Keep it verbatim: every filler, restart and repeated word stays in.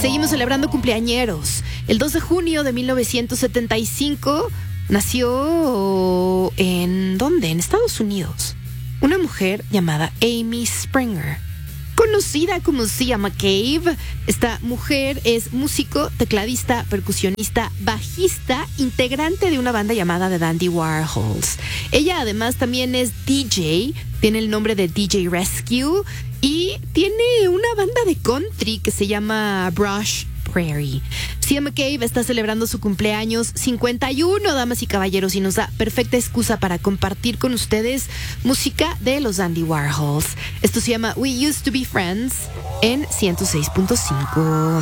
seguimos celebrando cumpleañeros. El dos de junio de mil novecientos setenta y cinco nació en... ¿dónde? En Estados Unidos. Una mujer llamada Amy Springer, conocida como Sia McCabe. Esta mujer es músico, tecladista, percusionista, bajista, integrante de una banda llamada The Dandy Warhols. Ella además también es D J, tiene el nombre de D J Rescue y tiene una banda de country que se llama Brush Prairie. Sia McCabe está celebrando su cumpleaños cincuenta y uno, damas y caballeros, y nos da perfecta excusa para compartir con ustedes música de los Dandy Warhols. Esto se llama We Used to Be Friends en ciento seis punto cinco.